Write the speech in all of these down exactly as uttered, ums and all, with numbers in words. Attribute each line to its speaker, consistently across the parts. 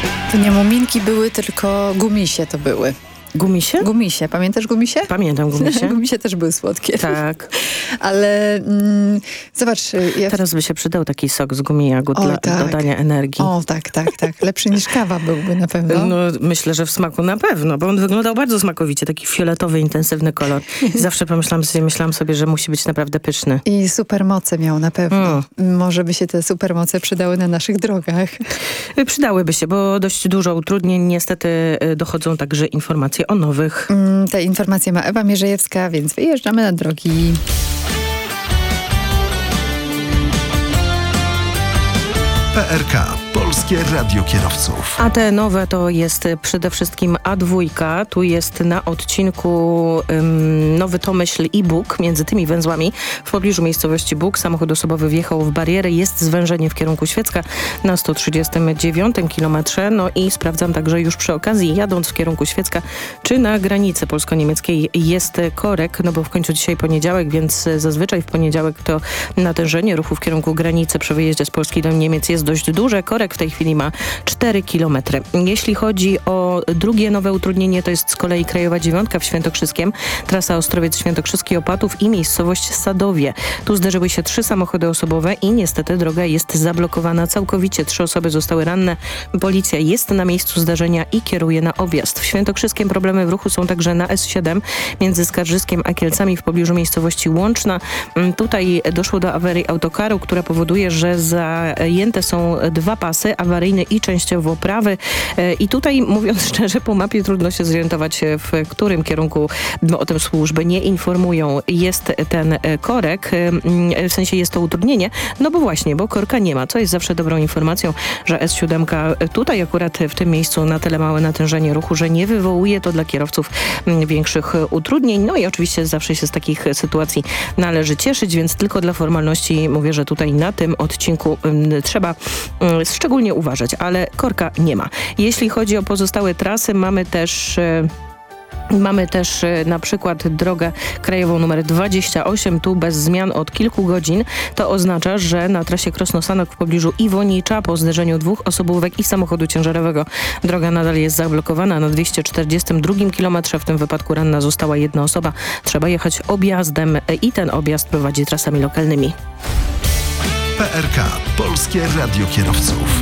Speaker 1: To nie muminki były, tylko gumisie to były.
Speaker 2: Gumisie?
Speaker 1: Gumisie. Pamiętasz gumisie?
Speaker 2: Pamiętam gumisie.
Speaker 1: Gumisie też były słodkie.
Speaker 2: Tak.
Speaker 1: Ale mm, zobacz... Ja...
Speaker 2: Teraz by się przydał taki sok z gumi jagód
Speaker 1: o,
Speaker 2: dla
Speaker 1: tak.
Speaker 2: dodania energii.
Speaker 1: O tak, tak, tak. Lepszy niż kawa byłby na pewno.
Speaker 2: No myślę, że w smaku na pewno, bo on wyglądał bardzo smakowicie. Taki fioletowy, intensywny kolor. I zawsze pomyślałam sobie, myślałam sobie, że musi być naprawdę pyszny.
Speaker 1: I supermoce miał na pewno. Mm. Może by się te supermoce przydały na naszych drogach.
Speaker 2: Przydałyby się, bo dość dużo utrudnień. Niestety dochodzą także informacje o nowych.
Speaker 1: Mm, te informacje ma Ewa Mierzejewska, więc wyjeżdżamy na drogi.
Speaker 3: P R K. Polskie Radio Kierowców.
Speaker 2: A te nowe to jest przede wszystkim A dwa. Tu jest na odcinku um, Nowy Tomyśl i Bóg. Między tymi węzłami w pobliżu miejscowości Bóg samochód osobowy wjechał w barierę. Jest zwężenie w kierunku Świecka na sto trzydziestym dziewiątym kilometrze. No i sprawdzam także już przy okazji, jadąc w kierunku Świecka, czy na granicy polsko-niemieckiej jest korek, no bo w końcu dzisiaj poniedziałek, więc zazwyczaj w poniedziałek to natężenie ruchu w kierunku granicy przy wyjeździe z Polski do Niemiec jest dość duże. Korek w tej chwili ma cztery kilometry. Jeśli chodzi o drugie nowe utrudnienie, to jest z kolei Krajowa Dziewiątka w Świętokrzyskiem, trasa Ostrowiec-Świętokrzyski Opatów i miejscowość Sadowie. Tu zderzyły się trzy samochody osobowe i niestety droga jest zablokowana całkowicie. Trzy osoby zostały ranne. Policja jest na miejscu zdarzenia i kieruje na objazd. W Świętokrzyskiem problemy w ruchu są także na S siedem między Skarżyskiem a Kielcami w pobliżu miejscowości Łączna. Tutaj doszło do awarii autokaru, która powoduje, że zajęte są dwa pasy, awaryjny i częściowo prawy. I tutaj, mówiąc szczerze, po mapie trudno się zorientować, w którym kierunku, bo o tym służby nie informują. Jest ten korek, w sensie jest to utrudnienie, no bo właśnie, bo korka nie ma, co jest zawsze dobrą informacją, że S siedem tutaj akurat w tym miejscu na tyle małe natężenie ruchu, że nie wywołuje to dla kierowców większych utrudnień. No i oczywiście zawsze się z takich sytuacji należy cieszyć, więc tylko dla formalności mówię, że tutaj na tym odcinku trzeba szczególnie uważać, ale korka nie ma. Jeśli chodzi o pozostałe trasy, mamy też... Mamy też na przykład drogę krajową numer dwadzieścia osiem, tu bez zmian od kilku godzin. To oznacza, że na trasie Krosno-Sanok w pobliżu Iwonicza po zderzeniu dwóch osobówek i samochodu ciężarowego droga nadal jest zablokowana na dwieście czterdziestym drugim kilometrze. W tym wypadku ranna została jedna osoba. Trzeba jechać objazdem i ten objazd prowadzi trasami lokalnymi.
Speaker 3: P R K. Polskie Radio Kierowców.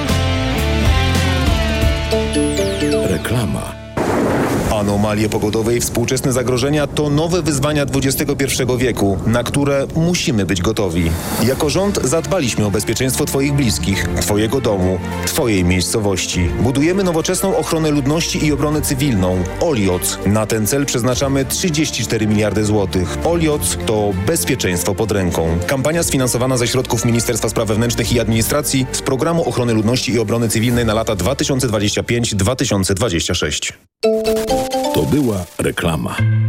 Speaker 4: Reklama. Anomalie pogodowe i współczesne zagrożenia to nowe wyzwania dwudziestego pierwszego wieku, na które musimy być gotowi. Jako rząd zadbaliśmy o bezpieczeństwo Twoich bliskich, Twojego domu, Twojej miejscowości. Budujemy nowoczesną ochronę ludności i obronę cywilną. Olioc. Na ten cel przeznaczamy trzydzieści cztery miliardy złotych. Olioc to bezpieczeństwo pod ręką. Kampania sfinansowana ze środków Ministerstwa Spraw Wewnętrznych i Administracji z Programu Ochrony Ludności i Obrony Cywilnej na lata dwa tysiące dwudziesty piąty do dwa tysiące dwudziestego szóstego.
Speaker 5: To była reklama.